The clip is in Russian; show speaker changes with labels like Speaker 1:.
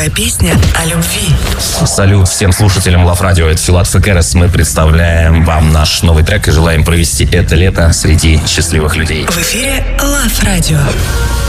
Speaker 1: Новая песня о любви.
Speaker 2: Салют всем слушателям Love Radio. Это Филат Фекерес. Мы представляем вам наш новый трек и желаем провести это лето среди счастливых людей.
Speaker 1: В эфире Love Radio.